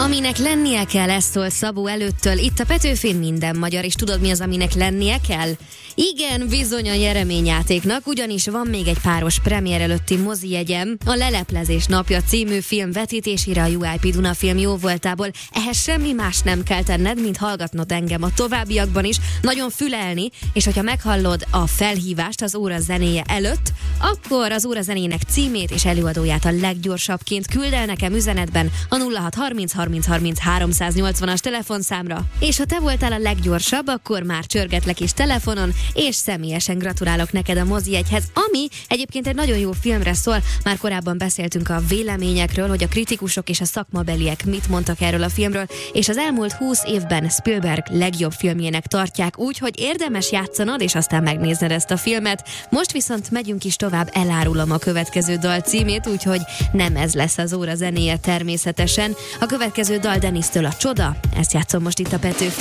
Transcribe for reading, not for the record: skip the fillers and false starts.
Aminek lennie kell, ezt szól Szabó Előttől. Itt a Petőfin minden magyar, és tudod, mi az, aminek lennie kell? Igen, bizony a nyereményjátéknak, ugyanis van még egy páros premier előtti mozijegyem. A Leleplezés napja című film vetítésére a UIP Duna film jóvoltából. Ehhez semmi más nem kell tenned, mint hallgatnod engem a továbbiakban is, nagyon fülelni, és hogyha meghallod a felhívást az óra zenéje előtt, akkor az óra zenének címét és előadóját a leggyorsabbként küld el nekem üzenetben a 0630 30 30 380-as telefonszámra. És ha te voltál a leggyorsabb, akkor már csörgetlek is telefonon, és személyesen gratulálok neked a mozijegyhez, ami egyébként egy nagyon jó filmre szól. Már korábban beszéltünk a véleményekről, hogy a kritikusok és a szakmabeliek mit mondtak erről a filmről, és az elmúlt 20 évben Spielberg legjobb filmjének tartják, úgyhogy érdemes játszanod, és aztán megnézned ezt a filmet. Most viszont megyünk is tovább, elárulom a következő dal címét, úgyhogy nem ez lesz az óra zenéje természetesen. A következő dal Dennis-től a Csoda, ezt játszom most itt a Petőfin.